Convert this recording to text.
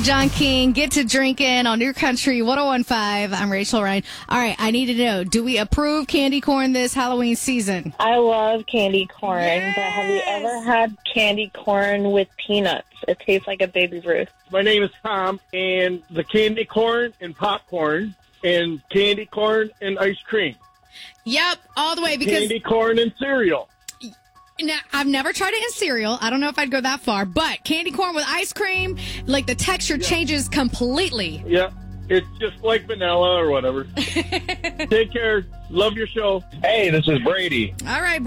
John King, Get to Drinking on New Country 1015. I'm Rachel Ryan. All right, I need to know, do we approve candy corn this Halloween season? I love candy corn, Yes. but have you ever had candy corn with peanuts? It tastes like a Baby Ruth. My name is Tom, and the candy corn and popcorn and candy corn and ice cream. Yep, all the way, because Candy corn and cereal. now, I've never tried it in cereal. I don't know if I'd go that far, but candy corn with ice cream, like the texture changes completely. Yeah, it's just like vanilla or whatever. Take care. Love your show. Hey, this is Brady. All right,